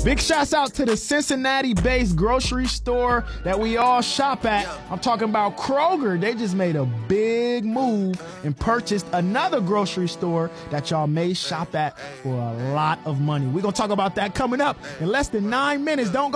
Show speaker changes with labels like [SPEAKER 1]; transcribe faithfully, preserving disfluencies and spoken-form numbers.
[SPEAKER 1] Big shouts out to the Cincinnati-based grocery store that we all shop at. I'm talking about Kroger. They just made a big move and purchased another grocery store that y'all may shop at for a lot of money. We're going to talk about that coming up in less than nine minutes. Don't go